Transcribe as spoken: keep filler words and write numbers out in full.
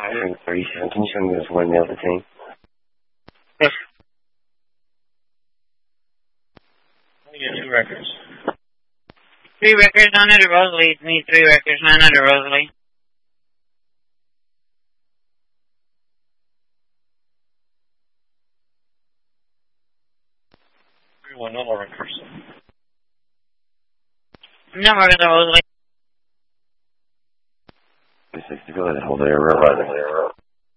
hiring thirty-seven. Can you show me this one nail to team? Yes. I get two records. Three records, none of the Rosalie. Need three records, none of the Rosalie. Three one, no more records. No more of the Rosalie. sixty, go ahead, hold there, real right there.